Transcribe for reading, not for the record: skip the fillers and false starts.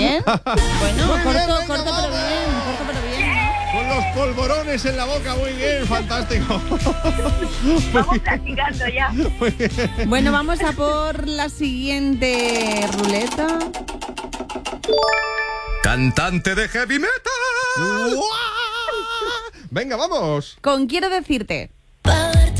Bien. Bueno, Muy bien, corto, venga, corto, pero vamos. bien. Corto, pero bien, ¿no? Con los polvorones en la boca, muy bien, fantástico. Vamos practicando ya. Bueno, vamos a por la siguiente ruleta. Cantante de heavy metal. ¡Guau! Venga, vamos. Con quiero decirte.